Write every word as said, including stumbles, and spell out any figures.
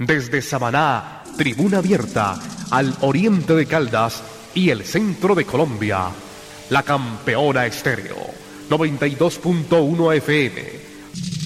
Desde Samaná, tribuna abierta al oriente de Caldas y el centro de Colombia. La Campeona Estéreo, noventa y dos punto uno F M.